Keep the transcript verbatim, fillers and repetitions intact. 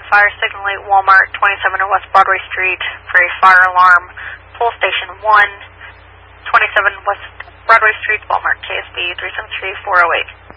fire signal eight Walmart, twenty-seven West Broadway Street for a fire alarm. Pull station one, twenty-seven West Broadway Street, Walmart, K S B three seven three four oh eight.